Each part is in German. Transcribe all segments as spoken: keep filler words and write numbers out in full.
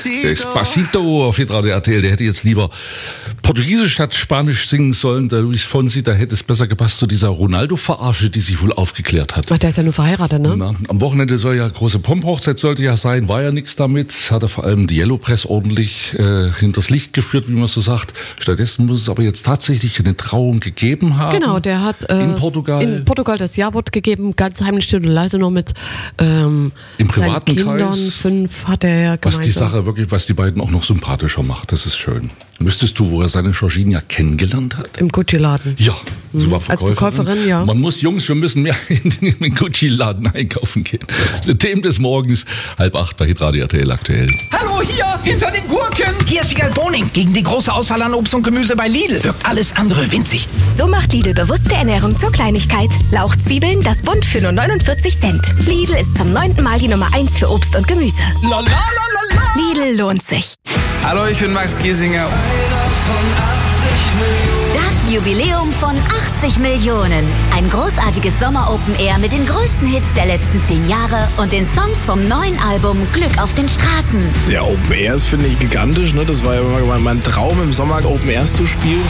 Despacito auf Hitradio R T L. Der hätte jetzt lieber Portugiesisch statt Spanisch singen sollen. Der Luis Fonsi, da hätte es besser gepasst zu dieser Ronaldo-Verarsche, die sich wohl aufgeklärt hat. Ach, der ist ja nur verheiratet, ne? Na, am Wochenende soll ja große Pomp-Hochzeit, sollte ja sein, war ja nichts damit. Hat er vor allem die Yellow Press ordentlich äh, hinters Licht geführt, wie man so sagt. Stattdessen muss es aber jetzt tatsächlich eine Trauung gegeben haben. Genau, der hat äh, in Portugal. in Portugal das Ja-Wort gegeben, ganz heimlich, still und leise, nur mit ähm, Im privaten seinen Kindern. Kreis. Fünf hat er ja gemeinsam. Was die Sache wirklich, was die beiden auch noch sympathischer macht, das ist schön. Wüsstest du, wo er seine Georgina kennengelernt hat? Im Gucci-Laden. Ja, sie war Als Verkäuferin, ja. Man muss, Jungs, wir müssen mehr in den Gucci-Laden einkaufen gehen. Themen des Morgens, halb acht bei Hitradio R T L aktuell. Hallo, hier, hinter den Gurken. Hier ist Sigal Boning. Gegen die große Auswahl an Obst und Gemüse bei Lidl wirkt alles andere winzig. So macht Lidl bewusste Ernährung zur Kleinigkeit. Lauchzwiebeln, das Bund für nur neunundvierzig Cent. Lidl ist zum neunten Mal die Nummer eins für Obst und Gemüse. La la la la la. Lidl lohnt sich. Hallo, ich bin Max Giesinger. Das Jubiläum von achtzig Millionen. Ein großartiges Sommer-Open-Air mit den größten Hits der letzten zehn Jahre und den Songs vom neuen Album Glück auf den Straßen. Der Open Air ist, finde ich, gigantisch. Ne? Das war ja immer mein Traum, im Sommer Open Airs zu spielen.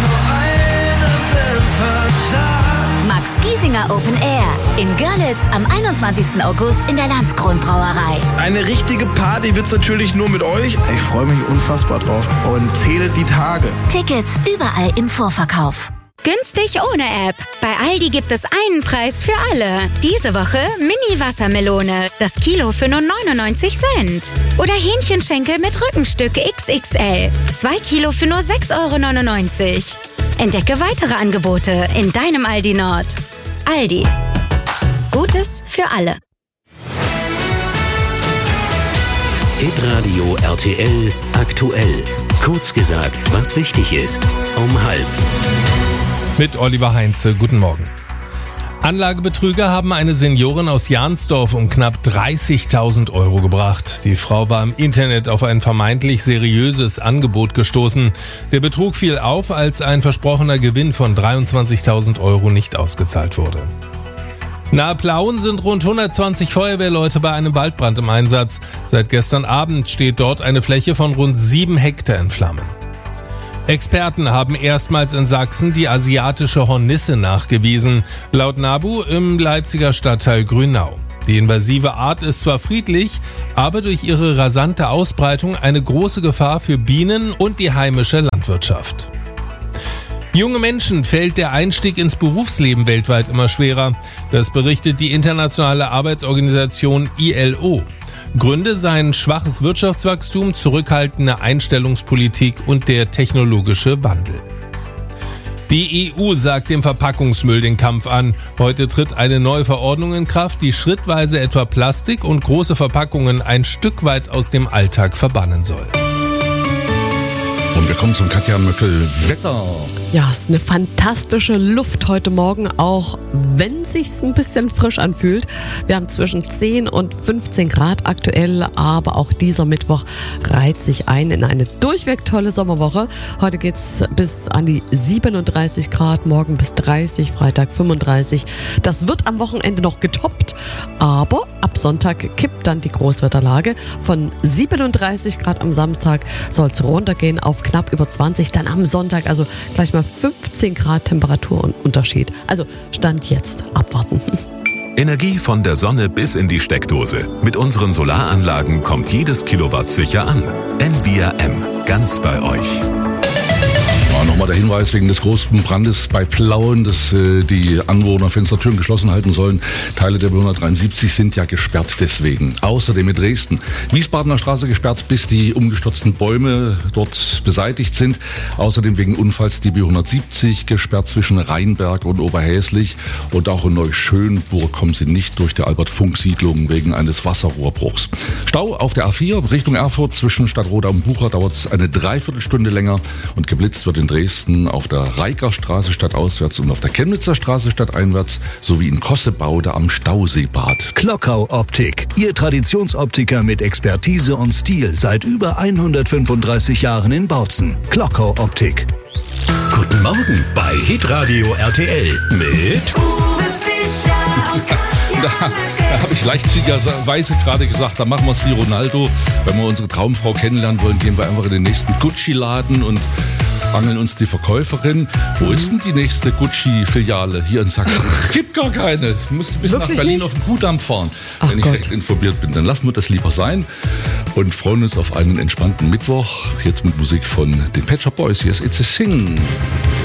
Max Giesinger Open Air in Görlitz am einundzwanzigsten August in der Landskron-Brauerei. Eine richtige Party wird's natürlich nur mit euch. Ich freue mich unfassbar drauf und zähle die Tage. Tickets überall im Vorverkauf. Günstig ohne App. Bei Aldi gibt es einen Preis für alle. Diese Woche Mini-Wassermelone. Das Kilo für nur neunundneunzig Cent. Oder Hähnchenschenkel mit Rückenstück X X L. Zwei Kilo für nur sechs Euro neunundneunzig. Entdecke weitere Angebote in deinem Aldi Nord. Aldi. Gutes für alle. Hitradio R T L aktuell. Kurz gesagt, was wichtig ist. Um halb. Mit Oliver Heinze, guten Morgen. Anlagebetrüger haben eine Seniorin aus Jahnsdorf um knapp dreißigtausend Euro gebracht. Die Frau war im Internet auf ein vermeintlich seriöses Angebot gestoßen. Der Betrug fiel auf, als ein versprochener Gewinn von dreiundzwanzigtausend Euro nicht ausgezahlt wurde. Nahe Plauen sind rund hundertzwanzig Feuerwehrleute bei einem Waldbrand im Einsatz. Seit gestern Abend steht dort eine Fläche von rund sieben Hektar in Flammen. Experten haben erstmals in Sachsen die asiatische Hornisse nachgewiesen, laut NABU im Leipziger Stadtteil Grünau. Die invasive Art ist zwar friedlich, aber durch ihre rasante Ausbreitung eine große Gefahr für Bienen und die heimische Landwirtschaft. Junge Menschen fällt der Einstieg ins Berufsleben weltweit immer schwerer. Das berichtet die internationale Arbeitsorganisation I L O. Gründe seien schwaches Wirtschaftswachstum, zurückhaltende Einstellungspolitik und der technologische Wandel. Die E U sagt dem Verpackungsmüll den Kampf an. Heute tritt eine neue Verordnung in Kraft, die schrittweise etwa Plastik und große Verpackungen ein Stück weit aus dem Alltag verbannen soll. Und wir kommen zum Katja Möckel. Wetter. Ja, es ist eine fantastische Luft heute Morgen, auch wenn es sich ein bisschen frisch anfühlt. Wir haben zwischen zehn und fünfzehn Grad aktuell, aber auch dieser Mittwoch reiht sich ein in eine durchweg tolle Sommerwoche. Heute geht's bis an die siebenunddreißig Grad, morgen bis dreißig, Freitag fünfunddreißig. Das wird am Wochenende noch getoppt, aber ab Sonntag kippt dann die Großwetterlage. Von siebenunddreißig Grad am Samstag soll es runtergehen auf knapp über zwanzig, dann am Sonntag, also gleich mal fünfzehn Grad Temperaturunterschied. Also Stand jetzt abwarten. Energie von der Sonne bis in die Steckdose. Mit unseren Solaranlagen kommt jedes Kilowatt sicher an. Envia M. Ganz bei euch. Ja, nochmal der Hinweis wegen des großen Brandes bei Plauen, dass äh, die Anwohner Fenstertüren geschlossen halten sollen. Teile der B hundertdreiundsiebzig sind ja gesperrt deswegen. Außerdem in Dresden. Wiesbadener Straße gesperrt, bis die umgestürzten Bäume dort beseitigt sind. Außerdem wegen Unfalls die B hundertsiebzig gesperrt zwischen Rheinberg und Oberhäslich. Und auch in Neuschönburg kommen sie nicht durch die Albert-Funk-Siedlung wegen eines Wasserrohrbruchs. Stau auf der A vier Richtung Erfurt zwischen Stadtroda und Bucher dauert es eine Dreiviertelstunde länger und geblitzt wird in Dresden auf der Reikerstraße stadtauswärts und auf der Chemnitzer Straße stadteinwärts sowie in Kossebaude am Stauseebad. Klockau Optik, Ihr Traditionsoptiker mit Expertise und Stil seit über hundertfünfunddreißig Jahren in Bautzen. Klockau Optik. Guten Morgen bei Hitradio R T L mit Uwe Fischer und Katja Und da, da habe ich leichtsinnigerweise gerade gesagt, da machen wir es wie Ronaldo. Wenn wir unsere Traumfrau kennenlernen wollen, gehen wir einfach in den nächsten Gucci-Laden und angeln uns die Verkäuferin. Wo ist denn die nächste Gucci-Filiale hier in Sachsen? Gibt gar keine. Ich musste bis Wirklich nach Berlin nicht? auf den Kudamm fahren, Ach wenn ich Gott. recht informiert bin. Dann lassen wir das lieber sein und freuen uns auf einen entspannten Mittwoch. Jetzt mit Musik von den Pet Shop Boys. Hier ist It's a Sing.